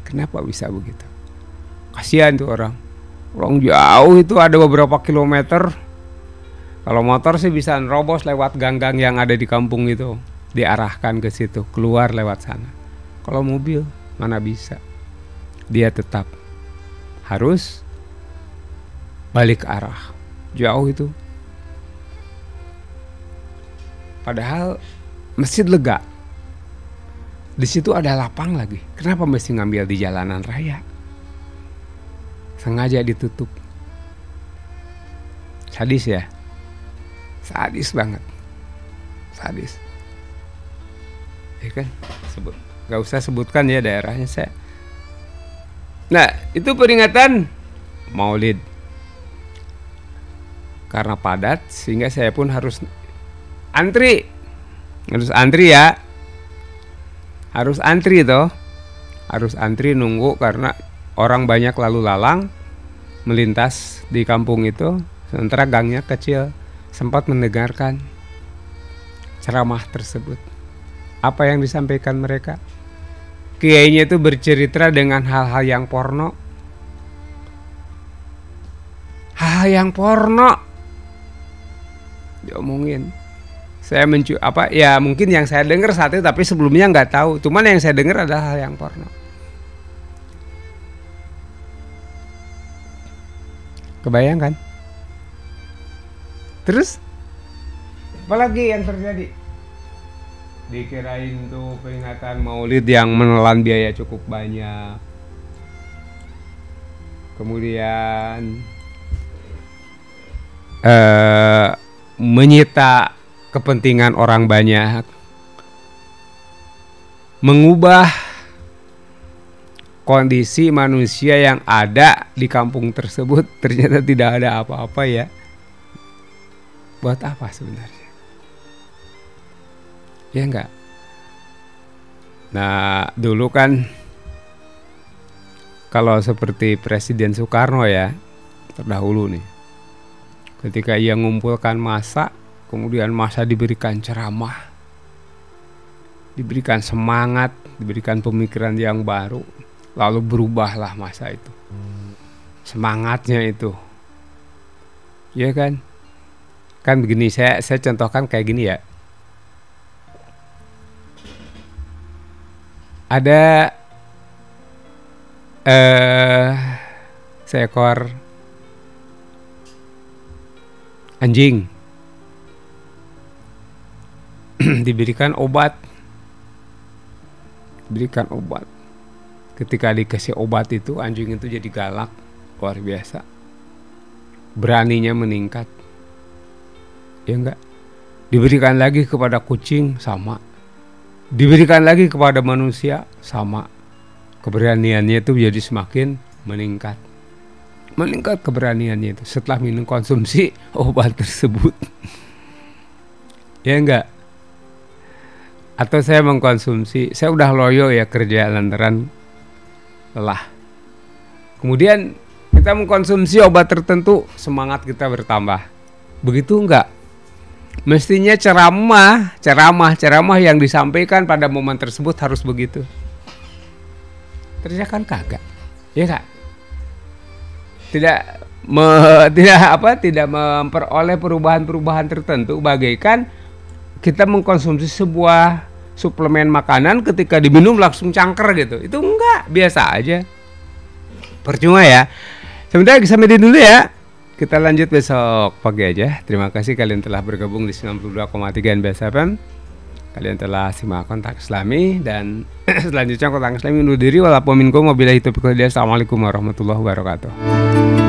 Kenapa bisa begitu? Kasihan tuh orang. Orang jauh itu ada beberapa kilometer. Kalau motor sih bisa nerobos lewat gang-gang yang ada di kampung itu, diarahkan ke situ, keluar lewat sana. Kalau mobil mana bisa? Dia tetap harus balik arah. Jauh itu. Padahal masjid lega. Di situ ada lapang lagi. Kenapa mesti ngambil di jalanan raya? Sengaja ditutup. Sadis ya? Sadis banget. Sadis. Ya kan? Gak usah sebutkan ya daerahnya saya. Nah, itu peringatan Maulid. Karena padat sehingga saya pun harus antri. Harus antri ya. Harus antri toh. Harus antri nunggu karena orang banyak lalu lalang melintas di kampung itu, sementara gangnya kecil. Sempat mendengarkan ceramah tersebut. Apa yang disampaikan mereka? Kiainya itu bercerita dengan hal-hal yang porno. Hal-hal yang porno diomongin. Saya ya mungkin yang saya dengar saat itu, tapi sebelumnya nggak tahu. Cuman yang saya dengar adalah hal yang porno. Kebayang kan? Terus apalagi yang terjadi? Dikirain tuh peringatan Maulid yang menelan biaya cukup banyak. Kemudian menyita kepentingan orang banyak, mengubah kondisi manusia yang ada di kampung tersebut. Ternyata tidak ada apa-apa ya. Buat apa sebenarnya? Ya enggak. Nah, dulu kan kalau seperti Presiden Soekarno ya, terdahulu nih, ketika ia mengumpulkan massa, kemudian massa diberikan ceramah, diberikan semangat, diberikan pemikiran yang baru, lalu berubahlah massa itu, semangatnya itu, ya kan? Kan begini, saya contohkan kayak gini ya. Ada seekor anjing diberikan obat. Ketika dikasih obat itu, anjing itu jadi galak, luar biasa, beraninya meningkat. Ya enggak? Diberikan lagi kepada kucing, sama. Diberikan lagi kepada manusia, sama. Keberaniannya itu jadi semakin meningkat. Meningkat keberaniannya itu setelah minum konsumsi obat tersebut. Ya enggak? Atau saya mengkonsumsi, saya udah loyo ya kerja lantaran lelah. Kemudian kita mengkonsumsi obat tertentu, semangat kita bertambah. Begitu enggak? Mestinya ceramah yang disampaikan pada momen tersebut harus begitu. Ternyata kan kagak. Ya enggak? Tidak memperoleh perubahan-perubahan tertentu, bagaikan kita mengkonsumsi sebuah suplemen makanan, ketika diminum langsung cangker gitu. Itu enggak, biasa aja. Percuma ya. Sebentar sampai dulu ya. Kita lanjut besok pagi aja. Terima kasih kalian telah bergabung di 92,3 NBS FM. Kalian telah simak Kontak Islami, dan selanjutnya Kontak Islami undur diri. Walaupun minkum wabillahi taufiq wal hidayah. Assalamualaikum warahmatullahi wabarakatuh.